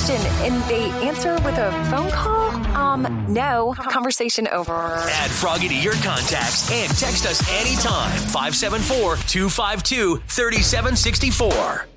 question and they answer with a phone call? No. Conversation over. Add Froggy to your contacts and text us anytime. 574-252-3764.